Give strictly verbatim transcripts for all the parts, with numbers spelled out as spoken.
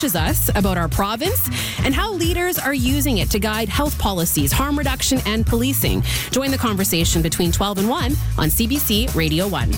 us about our province and how leaders are using it to guide health policies, harm reduction, and policing. Join the conversation between twelve and one on C B C Radio one.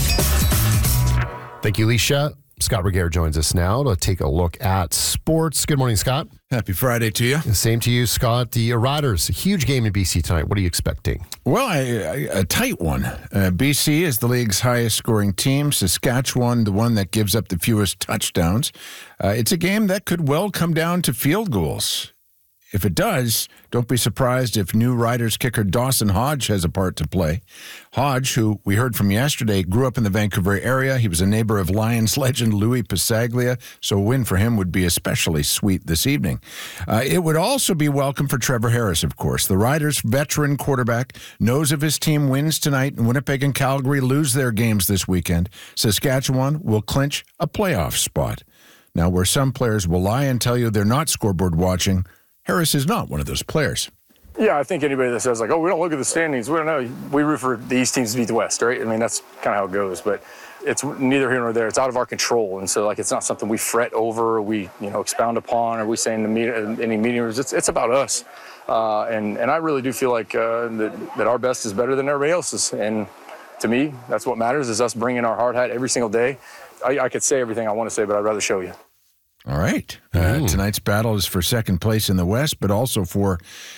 Thank you, Alicia. Scott Regehr joins us now to take a look at sports. Good morning, Scott. Happy Friday to you. Same to you, Scott. The Riders, a huge game in B C tonight. What are you expecting? Well, I, I, a tight one. Uh, B C is the league's highest scoring team. Saskatchewan, the one that gives up the fewest touchdowns. Uh, it's a game that could well come down to field goals. If it does, don't be surprised if new Riders kicker Dawson Hodge has a part to play. Hodge, who we heard from yesterday, grew up in the Vancouver area. He was a neighbor of Lions legend Louis Pasaglia, so a win for him would be especially sweet this evening. Uh, it would also be welcome for Trevor Harris, of course. The Riders' veteran quarterback knows if his team wins tonight and Winnipeg and Calgary lose their games this weekend, Saskatchewan will clinch a playoff spot. Now, where some players will lie and tell you they're not scoreboard watching, Harris is not one of those players. Yeah, I think anybody that says, like, oh, we don't look at the standings, we don't know. We root for the East teams to beat the West, right? I mean, that's kind of how it goes. But it's neither here nor there. It's out of our control. And so, like, it's not something we fret over or we, you know, expound upon or we say in the meet, any meeting rooms. It's, it's about us. Uh, and, and I really do feel like uh, that, that our best is better than everybody else's. And to me, that's what matters is us bringing our hard hat every single day. I, I could say everything I want to say, but I'd rather show you. All right. Uh, tonight's battle is for second place in the West, but also for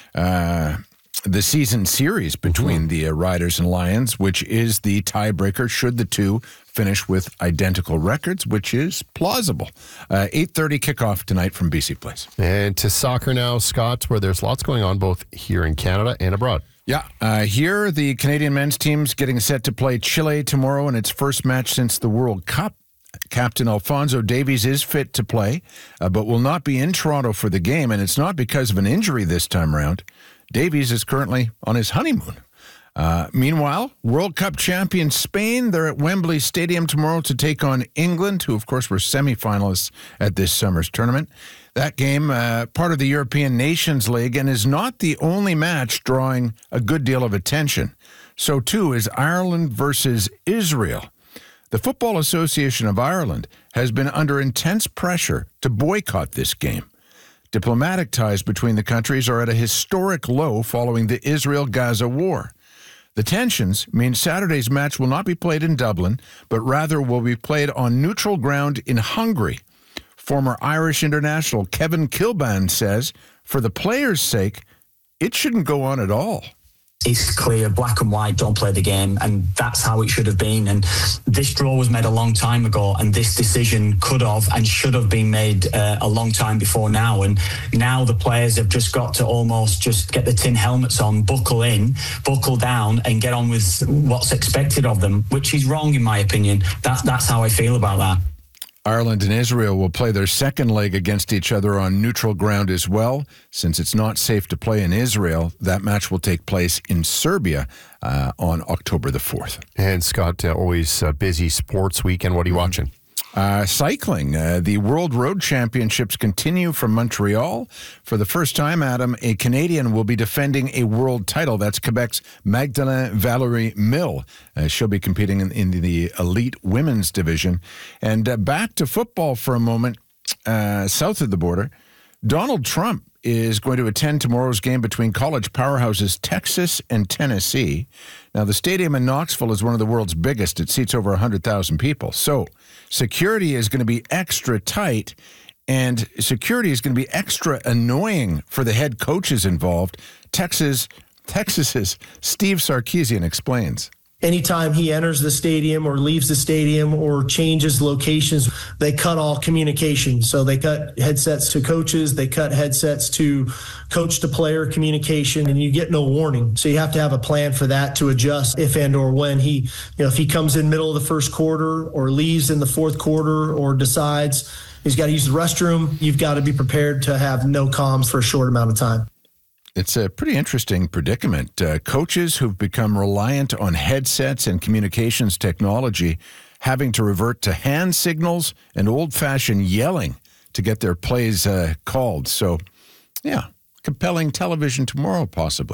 uh, the season series between mm-hmm. the uh, Riders and Lions, which is the tiebreaker should the two finish with identical records, which is plausible. Uh, eight thirty kickoff tonight from B C Place. And to soccer now, Scott, where there's lots going on both here in Canada and abroad. Yeah, uh, here the Canadian men's team's getting set to play Chile tomorrow in its first match since the World Cup. Captain Alphonso Davies is fit to play, uh, but will not be in Toronto for the game, and it's not because of an injury this time around. Davies is currently on his honeymoon. Uh, meanwhile, World Cup champion Spain, they're at Wembley Stadium tomorrow to take on England, who, of course, were semifinalists at this summer's tournament. That game, uh, part of the European Nations League, and is not the only match drawing a good deal of attention. So, too, is Ireland versus Israel. The Football Association of Ireland has been under intense pressure to boycott this game. Diplomatic ties between the countries are at a historic low following the Israel-Gaza war. The tensions mean Saturday's match will not be played in Dublin, but rather will be played on neutral ground in Hungary. Former Irish international Kevin Kilbane says, for the players' sake, it shouldn't go on at all. It's clear, black and white, don't play the game, and that's how it should have been. And this draw was made a long time ago, and this decision could have and should have been made uh, a long time before now. And now the players have just got to almost just get the tin helmets on, buckle in, buckle down, and get on with what's expected of them, which is wrong in my opinion. That's, that's how I feel about that. Ireland and Israel will play their second leg against each other on neutral ground as well. Since it's not safe to play in Israel, that match will take place in Serbia uh, on October the fourth. And Scott, uh, always a busy sports weekend. What are you watching? Uh, cycling. Uh, the World Road Championships continue from Montreal. For the first time, Adam, a Canadian will be defending a world title. That's Quebec's Magdalene Valerie Mill. Uh, she'll be competing in, in the elite women's division. And uh, back to football for a moment, uh, south of the border. Donald Trump is going to attend tomorrow's game between college powerhouses Texas and Tennessee. Now, the stadium in Knoxville is one of the world's biggest. It seats over one hundred thousand people. So security is going to be extra tight, and security is going to be extra annoying for the head coaches involved. Texas, Texas's Steve Sarkisian explains. Anytime he enters the stadium or leaves the stadium or changes locations, they cut all communication. So they cut headsets to coaches, they cut headsets to coach to player communication, and you get no warning. So you have to have a plan for that to adjust if and or when he, you know, if he comes in middle of the first quarter or leaves in the fourth quarter or decides he's got to use the restroom, you've got to be prepared to have no comms for a short amount of time. It's a pretty interesting predicament. Uh, coaches who've become reliant on headsets and communications technology having to revert to hand signals and old-fashioned yelling to get their plays uh, called. So, yeah, compelling television tomorrow, possibly.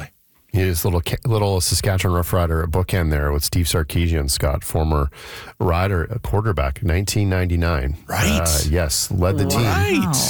His little little Saskatchewan Rough Rider bookend there with Steve Sarkisian, Scott, former rider, quarterback, nineteen ninety-nine. Right. Uh, yes, led the team. Right.